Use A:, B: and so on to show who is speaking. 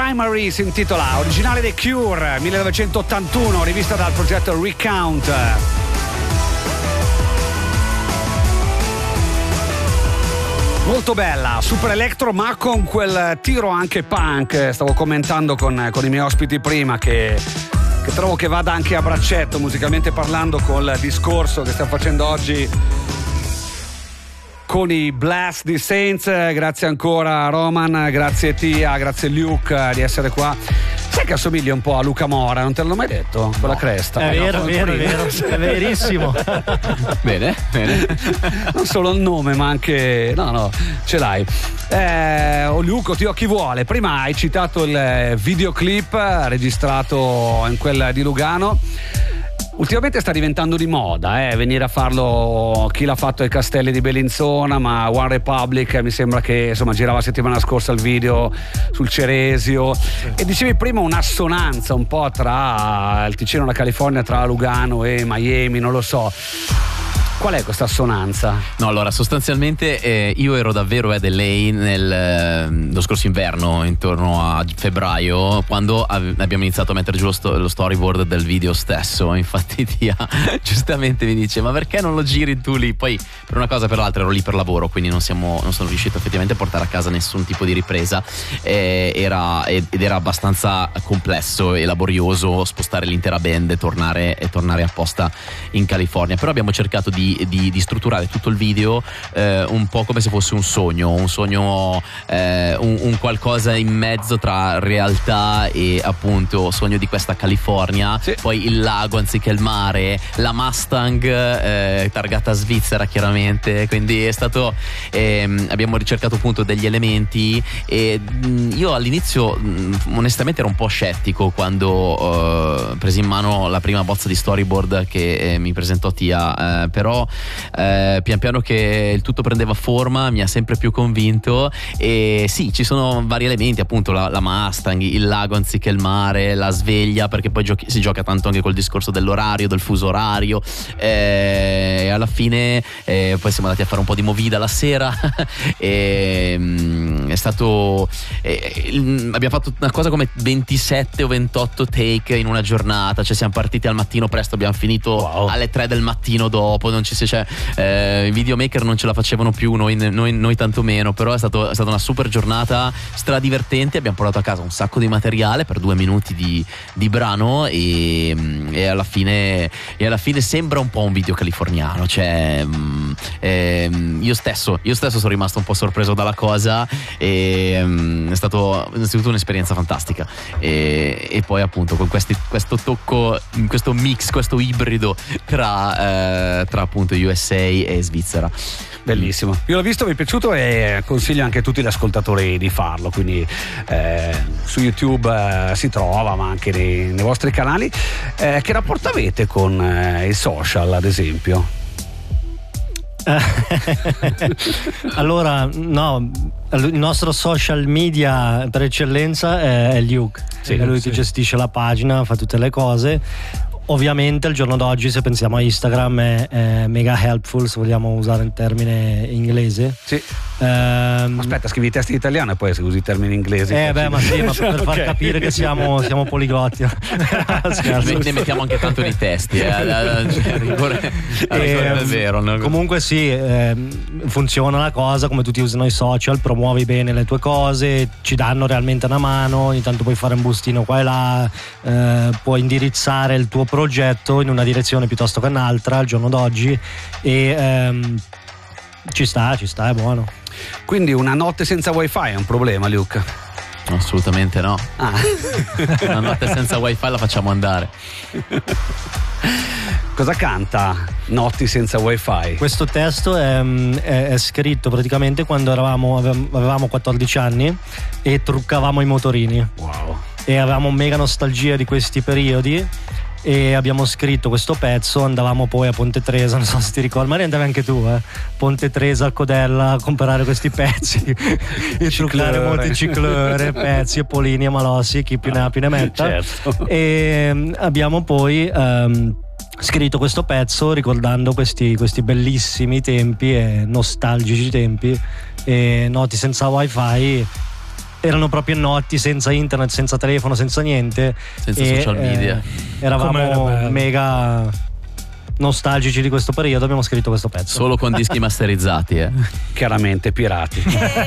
A: Primary si intitola, originale dei Cure, 1981, rivista dal progetto Recount. Molto bella, super electro, ma con quel tiro anche punk. Stavo commentando con i miei ospiti prima che trovo che vada anche a braccetto, musicalmente parlando, col discorso che stiamo facendo oggi con i Blast di Saints. Grazie ancora Roman, grazie Tia, grazie Luke di essere qua. Sai che assomiglia un po' a Luca Mora, non te l'ho mai detto? Con la cresta.
B: È vero, è verissimo.
C: Bene.
A: Non solo il nome, ma anche... No, ce l'hai. Luca, Tio, chi vuole? Prima hai citato il videoclip registrato in quel di Lugano. Ultimamente sta diventando di moda venire a farlo. Chi l'ha fatto ai Castelli di Bellinzona, ma One Republic mi sembra che insomma girava settimana scorsa il video sul Ceresio. E dicevi prima un'assonanza un po' tra il Ticino e la California, tra Lugano e Miami, non lo so. Qual è questa assonanza?
C: No, allora sostanzialmente io ero davvero ad LA lo scorso inverno, intorno a febbraio, quando abbiamo iniziato a mettere giù lo storyboard del video stesso. Infatti Tia giustamente mi dice: ma perché non lo giri tu lì? Poi per una cosa o per l'altra ero lì per lavoro, quindi non sono riuscito effettivamente a portare a casa nessun tipo di ripresa. Ed era abbastanza complesso e laborioso spostare l'intera band e tornare apposta in California. Però abbiamo cercato di strutturare tutto il video un po' come se fosse un sogno, un qualcosa in mezzo tra realtà e appunto sogno di questa California. Sì. Poi il lago anziché il mare, la Mustang targata Svizzera chiaramente, quindi è stato abbiamo ricercato appunto degli elementi. E io all'inizio onestamente ero un po' scettico quando presi in mano la prima bozza di storyboard che mi presentò Tia, però pian piano che il tutto prendeva forma mi ha sempre più convinto. E sì, ci sono vari elementi, appunto la Mustang, il lago anziché il mare, la sveglia, perché poi si gioca tanto anche col discorso dell'orario, del fuso orario, e alla fine poi siamo andati a fare un po' di movida la sera e è stato abbiamo fatto una cosa come 27 o 28 take in una giornata, cioè siamo partiti al mattino presto, abbiamo finito alle 3 del mattino dopo. Non ci si, i videomaker non ce la facevano più, noi tanto meno. Però è stata una super giornata, stradivertente. Abbiamo portato a casa un sacco di materiale per 2 minuti di brano e alla fine sembra un po' un video californiano, cioè io stesso sono rimasto un po' sorpreso dalla cosa e è stato innanzitutto un'esperienza fantastica e poi appunto con questo tocco, questo mix, questo ibrido tra appunto USA e Svizzera.
A: Bellissimo, io l'ho visto, mi è piaciuto e consiglio anche a tutti gli ascoltatori di farlo, quindi su YouTube si trova, ma anche nei vostri canali. Che rapporto avete con i social, ad esempio?
B: Allora, no, il nostro social media per eccellenza è Luke, è lui che gestisce la pagina, fa tutte le cose. Ovviamente al giorno d'oggi, se pensiamo a Instagram, è mega helpful, se vogliamo usare il termine inglese.
A: Sì. Aspetta, scrivi i testi in italiano e poi se usi i termini inglesi.
B: Ma per far capire che siamo poliglotti.
C: Ne mettiamo anche tanto nei testi. È vero. No?
B: Comunque sì, funziona la cosa, come tutti usano i social, promuovi bene le tue cose, ci danno realmente una mano, ogni tanto puoi fare un bustino qua e là, puoi indirizzare il tuo progetto in una direzione piuttosto che un'altra al giorno d'oggi e ci sta, è buono.
A: Quindi una notte senza wifi è un problema, Luke?
C: Assolutamente no. Una notte senza wifi la facciamo andare.
A: Cosa canta Notti senza wifi?
B: Questo testo è scritto praticamente quando avevamo 14 anni e truccavamo i motorini.
A: Wow.
B: E avevamo mega nostalgia di questi periodi e abbiamo scritto questo pezzo. Andavamo poi a Ponte Tresa, non so se ti ricordi, ma andavi anche tu, Ponte Tresa, a Codella, a comprare questi pezzi e truccare molti ciclore, pezzi e polini e malossi, chi più ne ha più ne metta. Certo. E abbiamo poi scritto questo pezzo ricordando questi bellissimi tempi e nostalgici tempi, e Notti senza wifi erano proprio notti, senza internet, senza telefono, senza niente,
C: senza social media.
B: Eravamo mega nostalgici di questo periodo, abbiamo scritto questo pezzo
C: solo con dischi masterizzati,
A: chiaramente pirati.